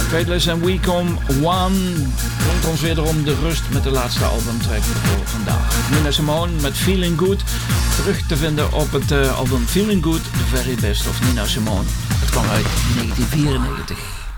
Faithless en We Come One brengt ons wederom de rust met de laatste albumtrack voor vandaag. Nina Simone met Feeling Good, terug te vinden op het album Feeling Good, The Very Best of Nina Simone. Het kwam uit 1994.